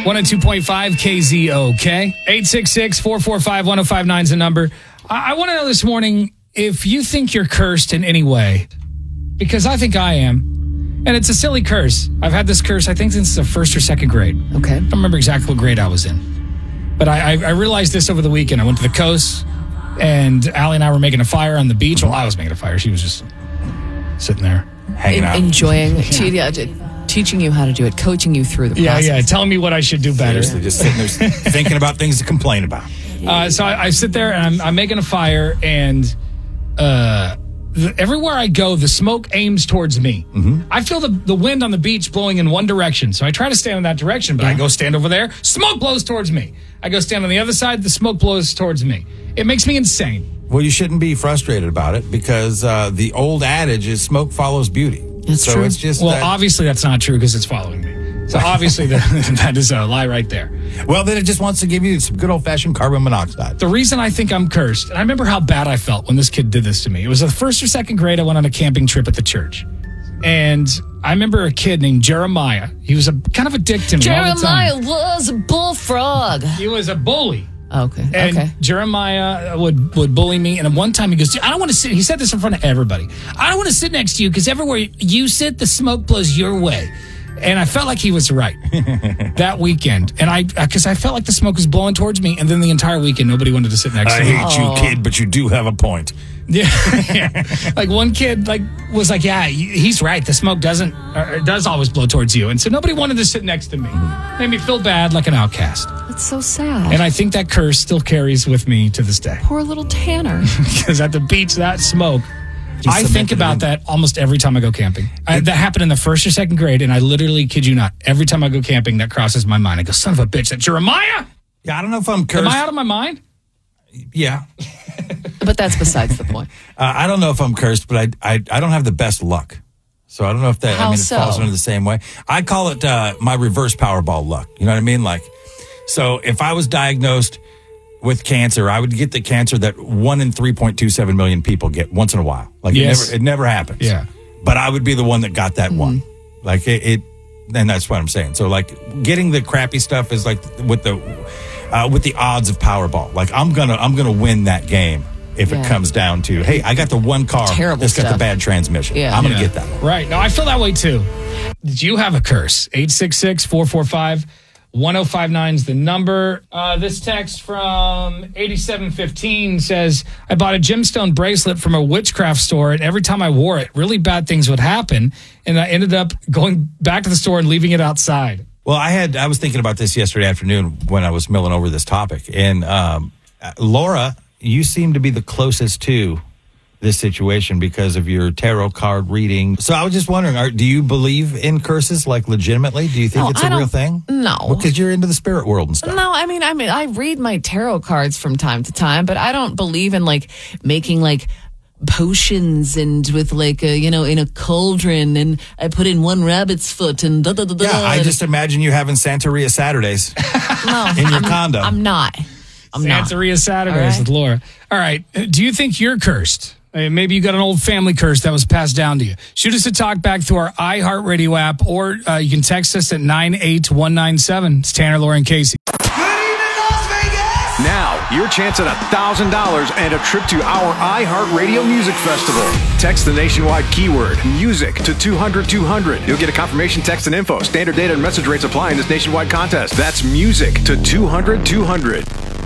102.5 KZOK. 866-445-1059 is the number. I want to know this morning if you think you're cursed in any way, because I think I am. And it's a silly curse. I've had this curse, I think, since the first or second grade. Okay. I don't remember exactly what grade I was in. But I realized this over the weekend. I went to the coast, and Allie and I were making a fire on the beach. Well, I was making a fire. She was just sitting there, hanging out. Enjoying, teaching you how to do it, coaching you through the process. Yeah, telling me what I should do better. Seriously, just sitting there thinking about things to complain about. So I sit there, and I'm making a fire, and everywhere I go, the smoke aims towards me. Mm-hmm. I feel the wind on the beach blowing in one direction, so I try to stand in that direction, but I go stand over there, smoke blows towards me. I go stand on the other side, the smoke blows towards me. It makes me insane. Well, you shouldn't be frustrated about it because the old adage is smoke follows beauty. That's true. It's just obviously that's not true because it's following me. So obviously that is a lie right there. Well, then it just wants to give you some good old-fashioned carbon monoxide. The reason I think I'm cursed, and I remember how bad I felt when this kid did this to me. It was the first or second grade. I went on a camping trip at the church. And I remember a kid named Jeremiah. He was kind of a dick to me all the time. Jeremiah was a bullfrog. He was a bully. Okay. And Jeremiah would bully me. And one time he goes, I don't want to sit. He said this in front of everybody. I don't want to sit next to you because everywhere you sit, the smoke blows your way. And I felt like he was right that weekend. And because I felt like the smoke was blowing towards me. And then the entire weekend, nobody wanted to sit next to me. I hate you, kid, but you do have a point. Yeah. Like one kid was like, yeah, he's right. The smoke does always blow towards you. And so nobody wanted to sit next to me. Made me feel bad like an outcast. That's so sad. And I think that curse still carries with me to this day. Poor little Tanner. Because at the beach, that smoke, I think about that almost every time I go camping. That happened in the first or second grade, and I literally kid you not, every time I go camping, that crosses my mind. I go, son of a bitch, that Jeremiah? Yeah, I don't know if I'm cursed. Am I out of my mind? Yeah. But that's besides the point. I don't know if I'm cursed, but I don't have the best luck. So I don't know if that, How it so? falls under the same way. I call it my reverse Powerball luck. You know what I mean? So if I was diagnosed with cancer, I would get the cancer that 1 in 3.27 million people get once in a while. It never happens. Yeah. But I would be the one that got that one. And that's what I'm saying. So getting the crappy stuff is like with the odds of Powerball. Like I'm gonna win that game if it comes down to, hey, I got the one car that's got the bad transmission. Yeah. I'm gonna get that one. Right. No, I feel that way too. Did you have a curse? 866-445-1059 is the number. This text from 8715 says, I bought a gemstone bracelet from a witchcraft store, and every time I wore it, really bad things would happen. And I ended up going back to the store and leaving it outside. Well, I was thinking about this yesterday afternoon when I was milling over this topic. And Laura, you seem to be the closest to this situation because of your tarot card reading. So I was just wondering, do you believe in curses, legitimately? Do you think it's a real thing? No. Because you're into the spirit world and stuff. No, I mean, I read my tarot cards from time to time, but I don't believe in making potions and with in a cauldron, and I put in one rabbit's foot and da da da da. Yeah, I just imagine you having Santeria Saturdays in your condo. I'm not. Santeria Saturdays with Laura. All right. Do you think you're cursed? Maybe you got an old family curse that was passed down to you. Shoot us a talk back through our iHeartRadio app, or you can text us at 98197. It's Tanner, Laura, and Casey. Now, your chance at $1,000 and a trip to our iHeartRadio Music Festival. Text the nationwide keyword music to 200-200. You'll get a confirmation text and info. Standard data and message rates apply in this nationwide contest. That's music to 200-200.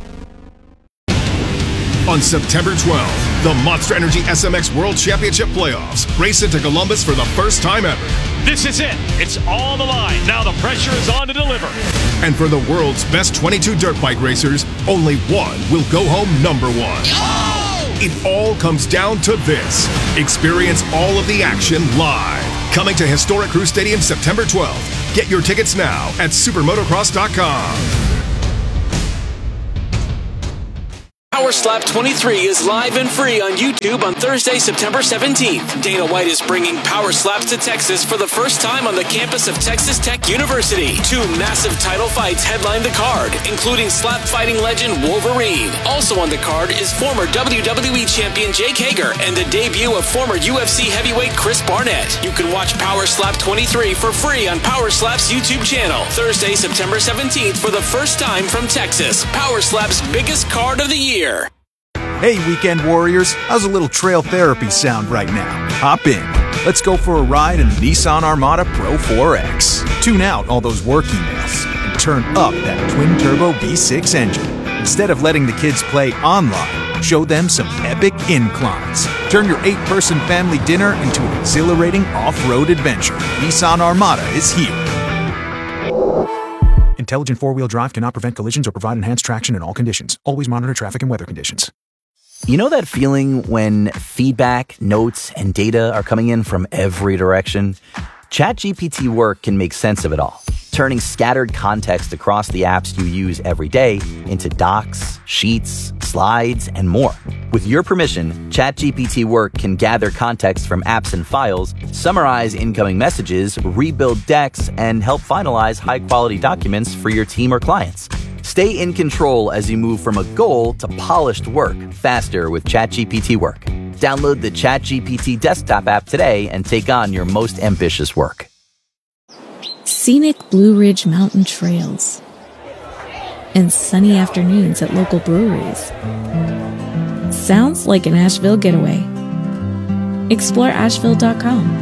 On September 12th, the Monster Energy SMX World Championship Playoffs race into Columbus for the first time ever. This is it. It's on the line. Now the pressure is on to deliver. And for the world's best 22 dirt bike racers, only one will go home number one. Oh! It all comes down to this. Experience all of the action live. Coming to historic Crew Stadium September 12th. Get your tickets now at supermotocross.com. Power Slap 23 is live and free on YouTube on Thursday, September 17th. Dana White is bringing Power Slaps to Texas for the first time on the campus of Texas Tech University. 2 massive title fights headline the card, including slap fighting legend Wolverine. Also on the card is former WWE champion Jake Hager and the debut of former UFC heavyweight Chris Barnett. You can watch Power Slap 23 for free on Power Slap's YouTube channel. Thursday, September 17th for the first time from Texas. Power Slap's biggest card of the year. Hey, Weekend Warriors, how's a little trail therapy sound right now? Hop in. Let's go for a ride in the Nissan Armada Pro 4X. Tune out all those work emails and turn up that twin-turbo V6 engine. Instead of letting the kids play online, show them some epic inclines. Turn your 8-person family dinner into an exhilarating off-road adventure. Nissan Armada is here. Intelligent four-wheel drive cannot prevent collisions or provide enhanced traction in all conditions. Always monitor traffic and weather conditions. You know that feeling when feedback, notes, and data are coming in from every direction? ChatGPT Work can make sense of it all, turning scattered context across the apps you use every day into docs, sheets, slides, and more. With your permission, ChatGPT Work can gather context from apps and files, summarize incoming messages, rebuild decks, and help finalize high-quality documents for your team or clients. Stay in control as you move from a goal to polished work faster with ChatGPT Work. Download the ChatGPT desktop app today and take on your most ambitious work. Scenic Blue Ridge Mountain trails and sunny afternoons at local breweries. Sounds like an Asheville getaway. Explore Asheville.com.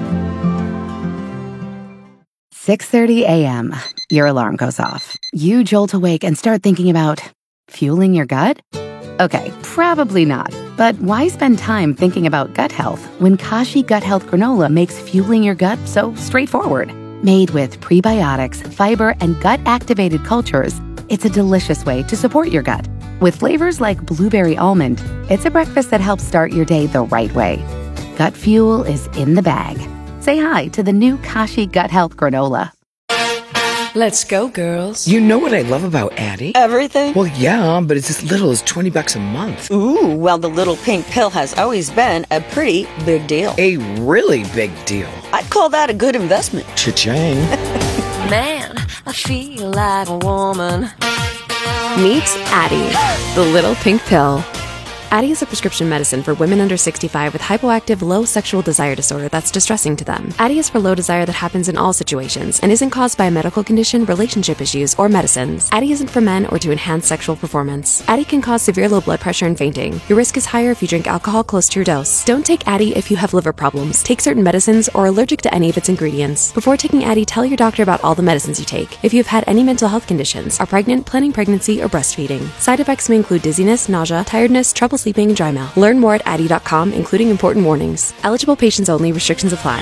6:30 a.m. Your alarm goes off. You jolt awake and start thinking about fueling your gut? Okay, probably not. But why spend time thinking about gut health when Kashi Gut Health Granola makes fueling your gut so straightforward? Made with prebiotics, fiber, and gut-activated cultures, it's a delicious way to support your gut. With flavors like blueberry almond, it's a breakfast that helps start your day the right way. Gut fuel is in the bag. Say hi to the new Kashi Gut Health Granola. Let's go, girls. You know what I love about Addie? Everything? Well, yeah, but it's as little as $20 a month. Ooh, well, the little pink pill has always been a pretty big deal. A really big deal. I'd call that a good investment. Cha-ching. Man, I feel like a woman. Meet Addie, the little pink pill. Addie is a prescription medicine for women under 65 with hypoactive low sexual desire disorder that's distressing to them. Addie is for low desire that happens in all situations and isn't caused by a medical condition, relationship issues, or medicines. Addie isn't for men or to enhance sexual performance. Addie can cause severe low blood pressure and fainting. Your risk is higher if you drink alcohol close to your dose. Don't take Addie if you have liver problems, take certain medicines, or are allergic to any of its ingredients. Before taking Addie, tell your doctor about all the medicines you take. If you've had any mental health conditions, are pregnant, planning pregnancy, or breastfeeding. Side effects may include dizziness, nausea, tiredness, trouble sleeping, and dry mouth. Learn more at Addie.com, including important warnings. Eligible patients only. Restrictions apply.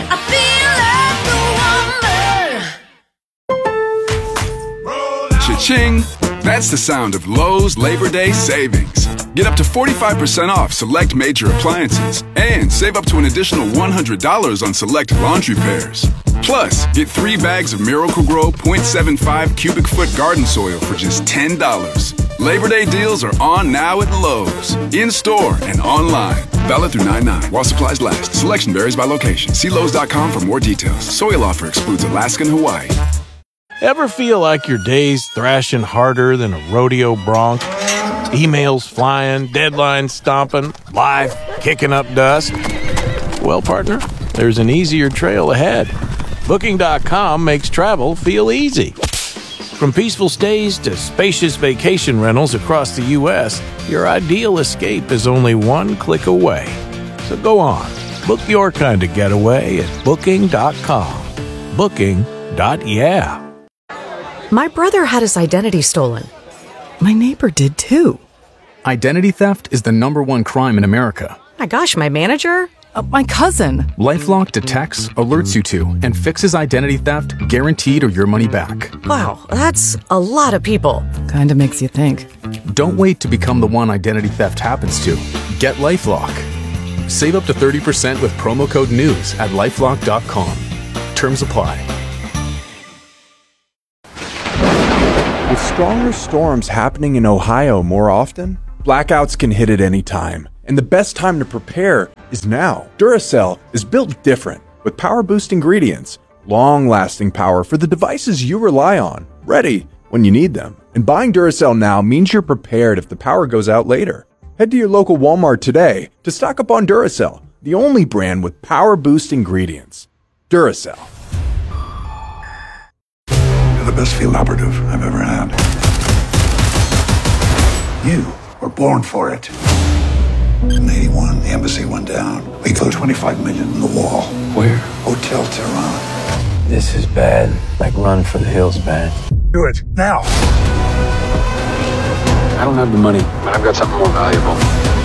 Cha-ching! That's the sound of Lowe's Labor Day savings. Get up to 45% off select major appliances and save up to an additional $100 on select laundry pairs. Plus, get 3 bags of Miracle-Gro 0.75 cubic foot garden soil for just $10. Labor Day deals are on now at Lowe's. In-store and online. Valid through 9/9 while supplies last. Selection varies by location. See Lowe's.com for more details. Soil offer excludes Alaska and Hawaii. Ever feel like your day's thrashing harder than a rodeo bronc? Emails flying, deadlines stomping, life kicking up dust? Well, partner, there's an easier trail ahead. Booking.com makes travel feel easy. From peaceful stays to spacious vacation rentals across the U.S., your ideal escape is only one click away. So go on, book your kind of getaway at Booking.com. Booking.yeah. My brother had his identity stolen. My neighbor did too. Identity theft is the #1 crime in America. My gosh, my manager? My cousin. LifeLock detects, alerts you to, and fixes identity theft guaranteed or your money back. Wow, that's a lot of people. Kinda makes you think. Don't wait to become the one identity theft happens to. Get LifeLock. Save up to 30% with promo code NEWS at LifeLock.com. Terms apply. With stronger storms happening in Ohio more often, Blackouts can hit at any time, and the best time to prepare is now. Duracell is built different, with power boost ingredients, long-lasting power for the devices you rely on, ready when you need them. And buying Duracell now means you're prepared if the power goes out later. Head to your local Walmart today to stock up on Duracell, the only brand with power boost ingredients. Duracell. You're the best field operative I've ever had. You were born for it. In 81, the embassy went down. We flew 25 million in the wall. Where? Hotel Tehran. This is bad. Like run for the hills bad. Do it, now. I don't have the money, but I've got something more valuable.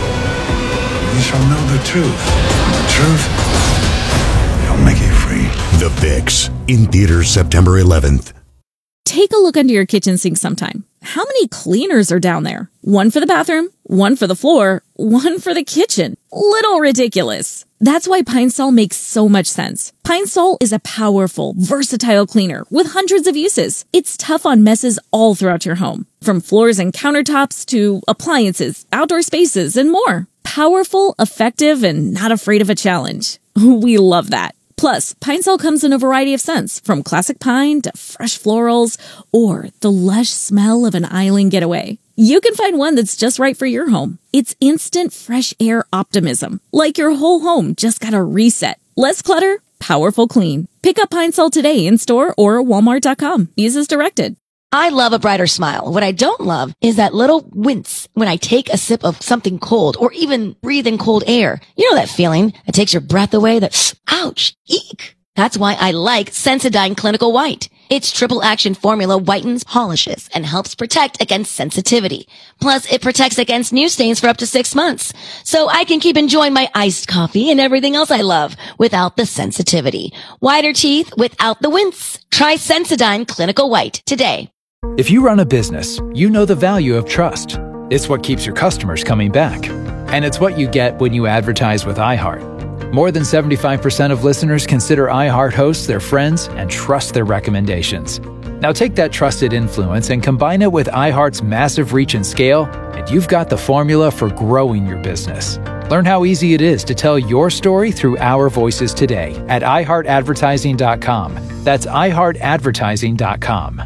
You shall know the truth. The truth shall make you free. The Fix, in theaters September 11th. Take a look under your kitchen sink sometime. How many cleaners are down there? One for the bathroom, one for the floor, one for the kitchen. Little ridiculous. That's why Pine Sol makes so much sense. Pine Sol is a powerful, versatile cleaner with hundreds of uses. It's tough on messes all throughout your home, from floors and countertops to appliances, outdoor spaces, and more. Powerful, effective, and not afraid of a challenge. We love that. Plus, Pine Sol comes in a variety of scents, from classic pine to fresh florals, or the lush smell of an island getaway. You can find one that's just right for your home. It's instant fresh air optimism, like your whole home just got a reset. Less clutter, powerful clean. Pick up Pine Sol today in store or walmart.com. Use as directed. I love a brighter smile. What I don't love is that little wince when I take a sip of something cold or even breathe in cold air. You know that feeling that takes your breath away, that ouch, eek. That's why I like Sensodyne Clinical White. Its triple action formula whitens, polishes, and helps protect against sensitivity. Plus, it protects against new stains for up to 6 months. So I can keep enjoying my iced coffee and everything else I love without the sensitivity. Whiter teeth without the wince. Try Sensodyne Clinical White today. If you run a business, you know the value of trust. It's what keeps your customers coming back. And it's what you get when you advertise with iHeart. More than 75% of listeners consider iHeart hosts their friends and trust their recommendations. Now take that trusted influence and combine it with iHeart's massive reach and scale, and you've got the formula for growing your business. Learn how easy it is to tell your story through our voices today at iHeartAdvertising.com. That's iHeartAdvertising.com.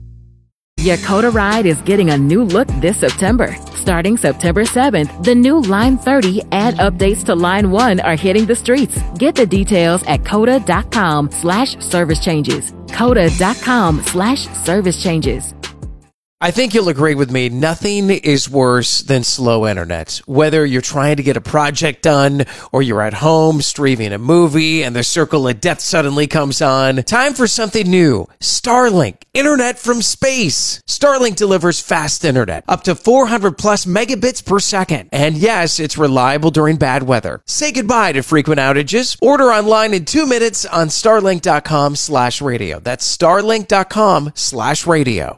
Yakota Ride is getting a new look this September. Starting September 7th, the new Line 30 and updates to Line 1 are hitting the streets. Get the details at coda.com/service changes. coda.com/service changes. I think you'll agree with me, nothing is worse than slow internet. Whether you're trying to get a project done or you're at home streaming a movie and the circle of death suddenly comes on, time for something new. Starlink, internet from space. Starlink delivers fast internet, up to 400 plus megabits per second. And yes, it's reliable during bad weather. Say goodbye to frequent outages. Order online in 2 minutes on starlink.com/radio. That's starlink.com/radio.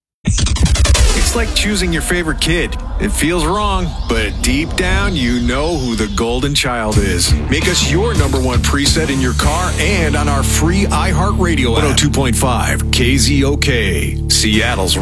It's like choosing your favorite kid. It feels wrong, but deep down, you know who the golden child is. Make us your number one preset in your car and on our free iHeartRadio 102.5 KZOK, Seattle's